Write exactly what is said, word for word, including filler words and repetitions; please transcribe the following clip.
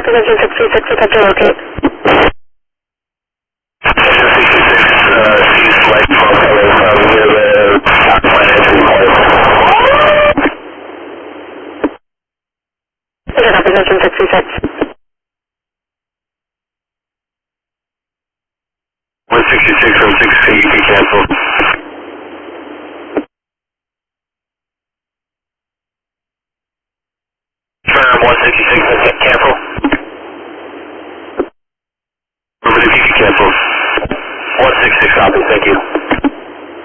position six three six, attempt to locate. Position six three six. one sixty-six from six feet, you can cancel. Firm one sixty-six